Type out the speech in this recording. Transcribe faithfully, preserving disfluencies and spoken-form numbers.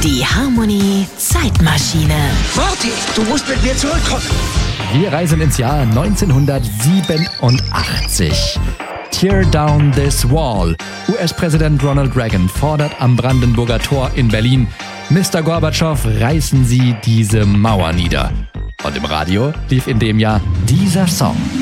Die Harmony Zeitmaschine. Marty, du musst mit mir zurückkommen. Wir reisen ins Jahr neunzehnhundertsiebenundachtzig. Tear down this wall. U S-Präsident Ronald Reagan fordert am Brandenburger Tor in Berlin: Mister Gorbatschow, reißen Sie diese Mauer nieder. Und im Radio lief in dem Jahr dieser Song.